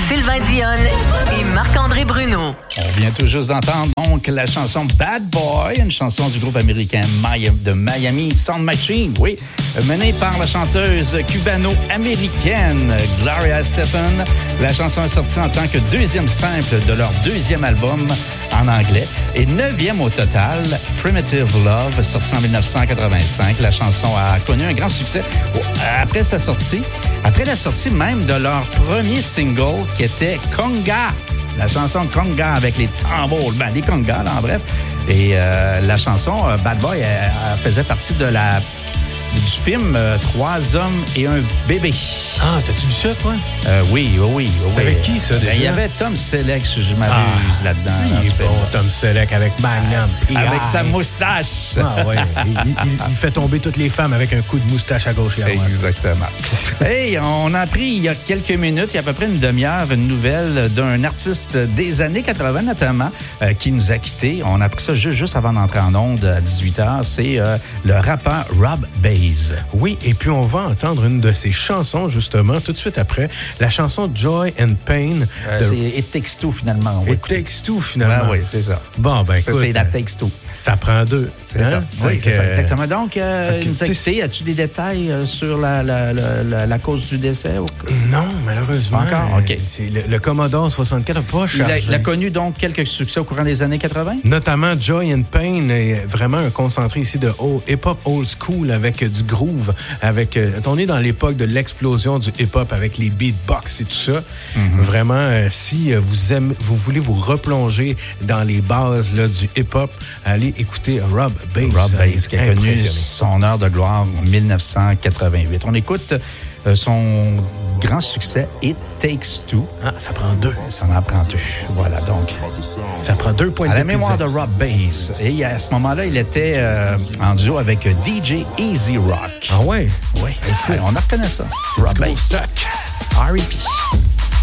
Sylvain Dionne et Marc-André Bruno. On vient tout juste d'entendre donc la chanson Bad Boy, une chanson du groupe américain de Miami Sound Machine, oui, menée par la chanteuse cubano-américaine Gloria Estefan. La chanson est sortie en tant que deuxième simple de leur deuxième album en anglais et neuvième au total, Primitive Love, sorti en 1985. La chanson a connu un grand succès après sa sortie, après la sortie même de leur premier single qui était Conga. La chanson Conga avec les tambours, les congas, là, en bref. Et la chanson Bad Boy elle faisait partie de du film Trois hommes et un bébé. Ah, t'as-tu vu ça, toi? Oui. C'est avec qui, ça, déjà? Il y avait Tom Selleck, si je m'abuse, là-dedans. Il est bon, Tom Selleck, avec Magnum. Avec sa moustache. Ah, ouais. Il fait tomber toutes les femmes avec un coup de moustache à gauche et à droite. Exactement. Hey, on a appris il y a quelques minutes, il y a à peu près une demi-heure, une nouvelle d'un artiste des années 80, notamment, qui nous a quittés. On a appris ça juste avant d'entrer en onde à 18h. C'est le rappeur Rob Base. Oui, et puis on va entendre une de ses chansons, justement, tout de suite après, la chanson Joy and Pain. C'est It Takes Two, finalement. It Takes Two, finalement. Oui, c'est ça. Bon, ben écoute. C'est la Takes Two. Ça prend deux. C'est ça. Oui, c'est ça, exactement. Donc, nous a quittés. As-tu des détails sur la cause du décès? Non, malheureusement. Encore? OK. Le Commodore 64 n'a pas chargé. Il a connu donc quelques succès au courant des années 80? Notamment Joy and Pain est vraiment un concentré ici de hip-hop old school avec du groove. On est dans l'époque de l'explosion du hip-hop avec les beatbox et tout ça. Mm-hmm. Vraiment, si vous voulez vous replonger dans les bases là, du hip-hop, allez écouter Rob Base. Rob Base, qui a connu son heure de gloire en 1988. On écoute son grand succès, It Takes Two. Ah, ça prend deux. Ça en prend deux. Voilà, donc. Ça prend 2 points de À la mémoire de Rob Base. Et à ce moment-là, il était en duo avec DJ Easy Rock. Ah ouais? Oui. On reconnaît ça. Rob Base. R.E.P.